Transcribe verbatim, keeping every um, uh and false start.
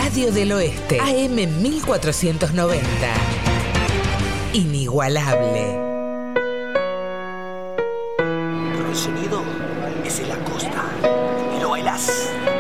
Radio del Oeste, A M mil cuatrocientos noventa. Inigualable. Pero el sonido es en la costa y lo bailás.